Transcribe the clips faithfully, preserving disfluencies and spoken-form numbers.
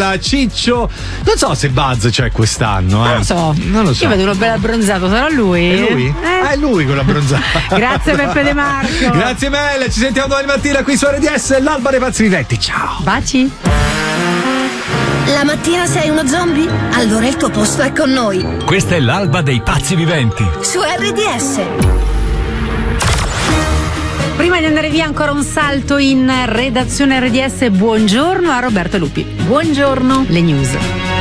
Martina, Ciccio. Non so se Buzz c'è quest'anno. Eh. Non lo so. Non lo so. Io vedo uno bello abbronzato, sarà lui? È lui? Eh? Ah, è lui quello abbronzato. Grazie Peppe De Marco. Grazie mille, ci sentiamo domani mattina qui su R D S, l'alba dei pazzi viventi. Ciao. Baci. La mattina sei uno zombie? Allora il tuo posto è con noi. Questa è l'alba dei pazzi viventi. Su R D S. Prima di andare via ancora un salto in redazione R D S. Buongiorno a Roberto Lupi. Buongiorno. Le news.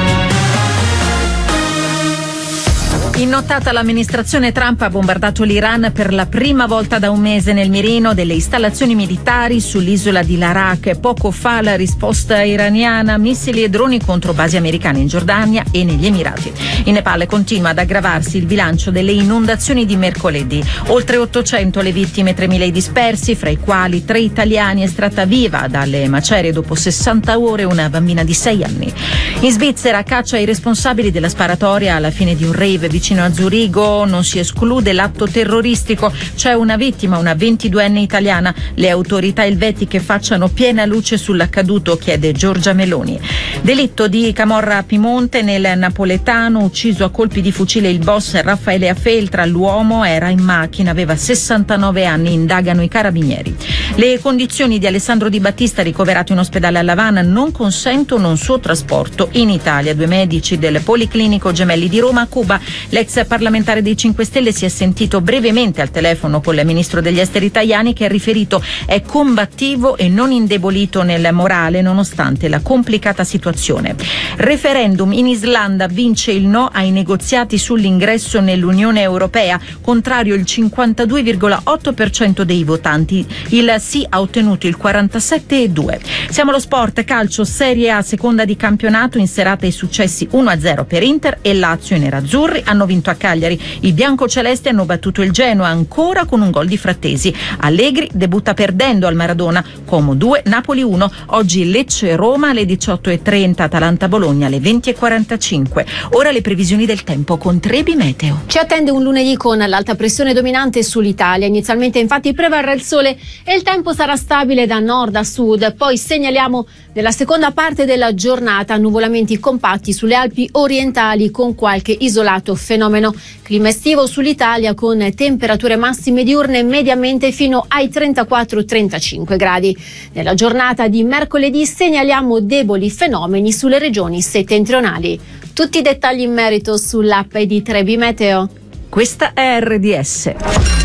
In nottata l'amministrazione Trump ha bombardato l'Iran per la prima volta da un mese nel mirino delle installazioni militari sull'isola di Larak. Poco fa la risposta iraniana, missili e droni contro basi americane in Giordania e negli Emirati. In Nepal continua ad aggravarsi il bilancio delle inondazioni di mercoledì. Oltre ottocento le vittime, tremila i dispersi, fra i quali tre italiani, estratta viva dalle macerie dopo sessanta ore una bambina di sei anni. In Svizzera caccia ai responsabili della sparatoria alla fine di un rave vicino a Zurigo, non si esclude l'atto terroristico. C'è una vittima, una ventiduenne italiana. Le autorità elvetiche facciano piena luce sull'accaduto, chiede Giorgia Meloni. Delitto di camorra a Piemonte, nel napoletano, ucciso a colpi di fucile il boss Raffaele Afeltra. L'uomo era in macchina, aveva sessantanove anni, indagano i carabinieri. Le condizioni di Alessandro Di Battista, ricoverato in ospedale a Lavana, non consentono un suo trasporto in Italia. Due medici del Policlinico Gemelli di Roma a Cuba. L'ex parlamentare dei cinque Stelle si è sentito brevemente al telefono con il ministro degli esteri Tajani, che ha riferito è combattivo e non indebolito nel morale nonostante la complicata situazione. Referendum in Islanda, vince il no ai negoziati sull'ingresso nell'Unione Europea, contrario il cinquantadue virgola otto per cento dei votanti, il sì ha ottenuto il quarantasette virgola due per cento. Siamo allo sport, calcio, Serie A, seconda di campionato, in serata i successi uno a zero per Inter e Lazio e nerazzurri hanno vinto a Cagliari. I biancocelesti hanno battuto il Genoa ancora con un gol di Frattesi. Allegri debutta perdendo al Maradona. Como due, Napoli uno. Oggi Lecce-Roma alle diciotto e trenta, Atalanta-Bologna alle venti e quarantacinque. Ora le previsioni del tempo con Trebi Meteo. Ci attende un lunedì con l'alta pressione dominante sull'Italia. Inizialmente infatti prevarrà il sole e il tempo sarà stabile da nord a sud. Poi segnaliamo nella seconda parte della giornata nuvolamenti compatti sulle Alpi orientali con qualche isolato fenomeno. Clima estivo sull'Italia con temperature massime diurne mediamente fino ai trentaquattro trentacinque gradi. Nella giornata di mercoledì segnaliamo deboli fenomeni sulle regioni settentrionali. Tutti i dettagli in merito sull'app di Trebi Meteo. Questa è R D S.